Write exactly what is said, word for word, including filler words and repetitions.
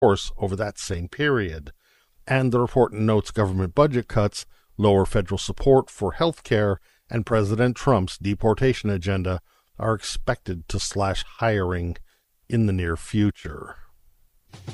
course over that same period. And the report notes government budget cuts, lower federal support for health care, and President Trump's deportation agenda are expected to slash hiring in the near future.